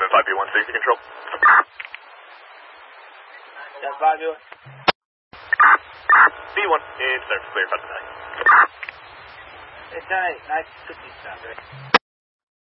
5B1, safety control. Yeah, 5B1. B1, in service, clear, 5 to 9. It's 10-8, nice 50 sound, right?